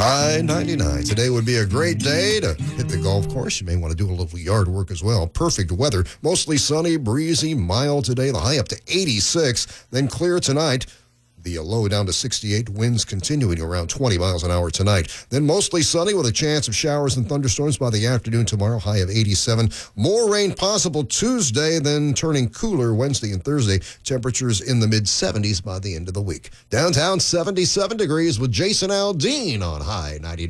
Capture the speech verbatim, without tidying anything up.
High ninety-nine. Today would be a great day to hit the golf course. You may want to do a little yard work as well. Perfect weather. Mostly sunny, breezy, mild today. The high up to eighty-six. Then clear tonight. The low down to sixty-eight. Winds continuing around twenty miles an hour tonight. Then mostly sunny with a chance of showers and thunderstorms by the afternoon tomorrow. High of eighty-seven. More rain possible Tuesday, then turning cooler Wednesday and Thursday. Temperatures in the mid seventies by the end of the week. Downtown seventy-seven degrees with Jason Aldean on High ninety-nine.